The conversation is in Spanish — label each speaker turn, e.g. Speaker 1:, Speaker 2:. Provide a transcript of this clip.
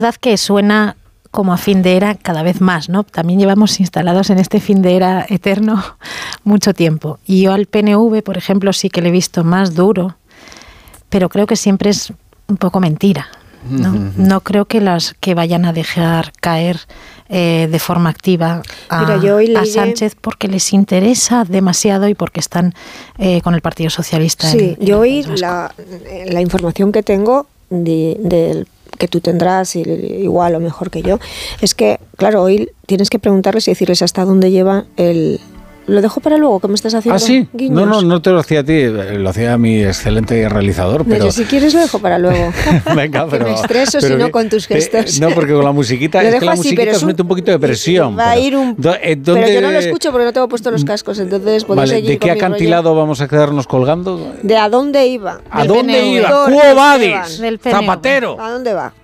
Speaker 1: verdad que suena como a fin de era cada vez más, ¿no? También llevamos instalados en este fin de era eterno mucho tiempo. Y yo al PNV, por ejemplo, sí que le he visto más duro, pero creo que siempre es un poco mentira, ¿no? No creo que vayan a dejar caer de forma activa a Sánchez porque les interesa demasiado y porque están con el Partido Socialista.
Speaker 2: Sí, yo hoy la información que tengo del que tú tendrás igual o mejor que yo, es que, claro, hoy tienes que preguntarles y decirles hasta dónde lleva el... Lo dejo para luego, que me estás haciendo
Speaker 3: ¿Ah, sí?
Speaker 2: guiños.
Speaker 3: No te lo hacía a ti, lo hacía mi excelente realizador, pero...
Speaker 2: Yo, si quieres lo dejo para luego.
Speaker 3: Venga, pero...
Speaker 2: Que me estreso si no con tus gestos.
Speaker 3: No, porque con la musiquita, es que la musiquita os mete un poquito de presión.
Speaker 2: Va a ir un... Pero yo no lo escucho porque no tengo puesto los cascos, entonces podéis seguir.
Speaker 3: ¿De qué acantilado vamos a quedarnos colgando?
Speaker 2: ¿De a dónde iba?
Speaker 3: ¿A dónde iba? ¡Quo vadis! Zapatero.
Speaker 2: ¿A dónde va?